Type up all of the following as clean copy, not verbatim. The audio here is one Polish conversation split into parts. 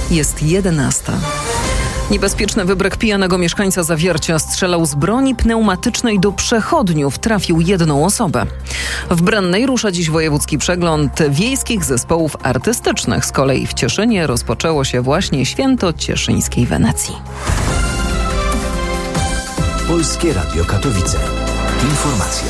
Jest 11. Niebezpieczny wybryk pijanego mieszkańca Zawiercia strzelał z broni pneumatycznej do przechodniów. Trafił jedną osobę. W Brennej rusza dziś wojewódzki przegląd wiejskich zespołów artystycznych. Z kolei w Cieszynie rozpoczęło się właśnie święto cieszyńskiej Wenecji. Polskie Radio Katowice. Informacje.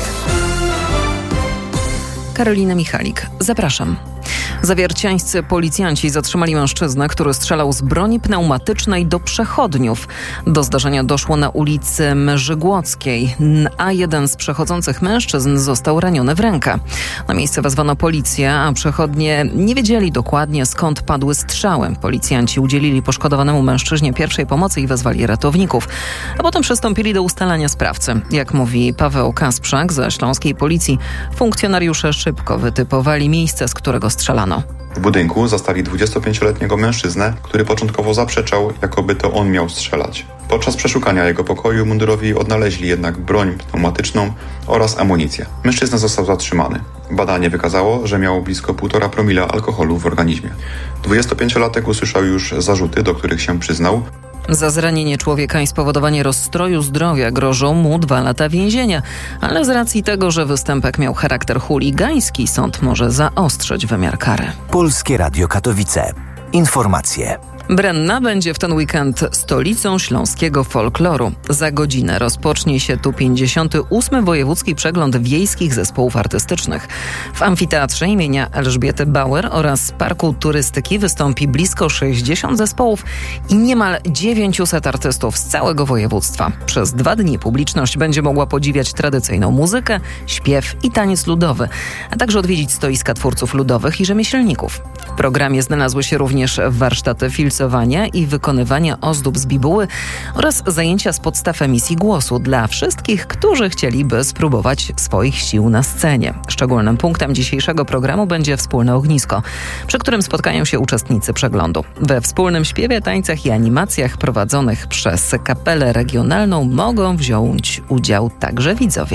Karolina Michalik, zapraszam. Zawierciańscy policjanci zatrzymali mężczyznę, który strzelał z broni pneumatycznej do przechodniów. Do zdarzenia doszło na ulicy Merzygłockiej, a jeden z przechodzących mężczyzn został raniony w rękę. Na miejsce wezwano policję, a przechodnie nie wiedzieli dokładnie, skąd padły strzały. Policjanci udzielili poszkodowanemu mężczyźnie pierwszej pomocy i wezwali ratowników, a potem przystąpili do ustalania sprawcy. Jak mówi Paweł Kasprzak ze śląskiej policji, funkcjonariusze szybko wytypowali miejsce, z którego strzelano. W budynku zastali 25-letniego mężczyznę, który początkowo zaprzeczał, jakoby to on miał strzelać. Podczas przeszukania jego pokoju mundurowi odnaleźli jednak broń pneumatyczną oraz amunicję. Mężczyzna został zatrzymany. Badanie wykazało, że miał blisko 1,5 promila alkoholu w organizmie. 25-latek usłyszał już zarzuty, do których się przyznał. Za zranienie człowieka i spowodowanie rozstroju zdrowia grożą mu 2 lata więzienia, ale z racji tego, że występek miał charakter chuligański, sąd może zaostrzyć wymiar kary. Polskie Radio Katowice. Informacje. Brenna będzie w ten weekend stolicą śląskiego folkloru. Za godzinę rozpocznie się tu 58. Wojewódzki Przegląd Wiejskich Zespołów Artystycznych. W amfiteatrze imienia Elżbiety Bauer oraz Parku Turystyki wystąpi blisko 60 zespołów i niemal 900 artystów z całego województwa. Przez 2 dni publiczność będzie mogła podziwiać tradycyjną muzykę, śpiew i taniec ludowy, a także odwiedzić stoiska twórców ludowych i rzemieślników. W programie znalazły się również warsztaty filcowania i wykonywania ozdób z bibuły oraz zajęcia z podstaw emisji głosu dla wszystkich, którzy chcieliby spróbować swoich sił na scenie. Szczególnym punktem dzisiejszego programu będzie wspólne ognisko, przy którym spotkają się uczestnicy przeglądu. We wspólnym śpiewie, tańcach i animacjach prowadzonych przez kapelę regionalną mogą wziąć udział także widzowie.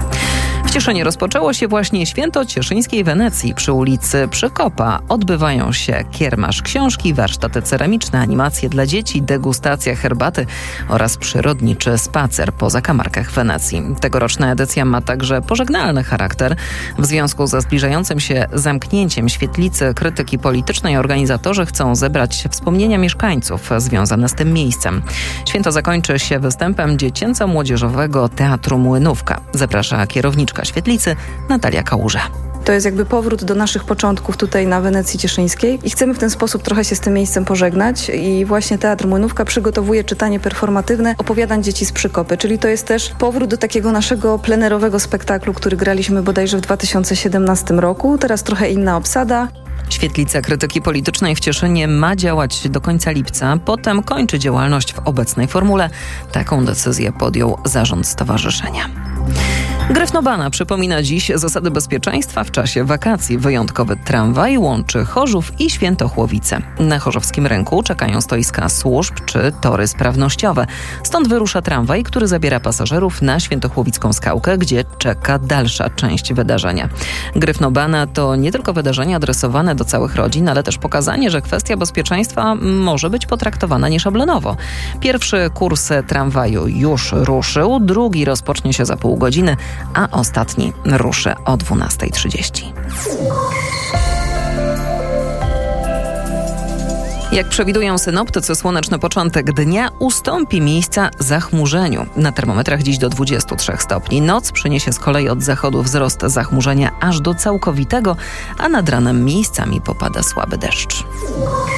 W Cieszynie rozpoczęło się właśnie święto cieszyńskiej Wenecji. Przy ulicy Przykopa odbywają się kiermasz książki, warsztaty ceramiczne, animacje dla dzieci, degustacja herbaty oraz przyrodniczy spacer po zakamarkach Wenecji. Tegoroczna edycja ma także pożegnalny charakter. W związku ze zbliżającym się zamknięciem świetlicy krytyki politycznej organizatorzy chcą zebrać wspomnienia mieszkańców związane z tym miejscem. Święto zakończy się występem dziecięco-młodzieżowego Teatru Młynówka. Zaprasza kierowniczka świetlicy Natalia Kałuża. To jest jakby powrót do naszych początków tutaj na Wenecji Cieszyńskiej i chcemy w ten sposób trochę się z tym miejscem pożegnać i właśnie Teatr Młynówka przygotowuje czytanie performatywne opowiadań dzieci z Przykopy, czyli to jest też powrót do takiego naszego plenerowego spektaklu, który graliśmy bodajże w 2017 roku, teraz trochę inna obsada. Świetlica krytyki politycznej w Cieszynie ma działać do końca lipca, potem kończy działalność w obecnej formule. Taką decyzję podjął zarząd stowarzyszenia. Gryfnobana przypomina dziś zasady bezpieczeństwa w czasie wakacji. Wyjątkowy tramwaj łączy Chorzów i Świętochłowice. Na chorzowskim rynku czekają stoiska służb czy tory sprawnościowe. Stąd wyrusza tramwaj, który zabiera pasażerów na Świętochłowicką Skałkę, gdzie czeka dalsza część wydarzenia. Gryfnobana to nie tylko wydarzenie adresowane do całych rodzin, ale też pokazanie, że kwestia bezpieczeństwa może być potraktowana nieszablonowo. Pierwszy kurs tramwaju już ruszył, drugi rozpocznie się za pół godziny, a ostatni ruszy o 12:30. Jak przewidują synoptycy, słoneczny początek dnia ustąpi miejsca zachmurzeniu. Na termometrach dziś do 23 stopni. Noc przyniesie z kolei od zachodu wzrost zachmurzenia aż do całkowitego, a nad ranem miejscami popada słaby deszcz.